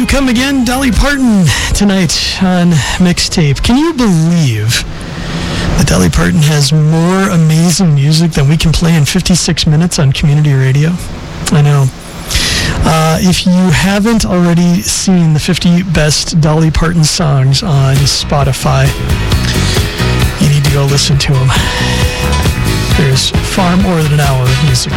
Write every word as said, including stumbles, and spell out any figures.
Come again, Dolly Parton tonight on Mixtape. Can you believe that Dolly Parton has more amazing music than we can play in fifty-six minutes on community radio? I know. Uh, if you haven't already seen the fifty best Dolly Parton songs on Spotify, you need to go listen to them. There's far more than an hour of music.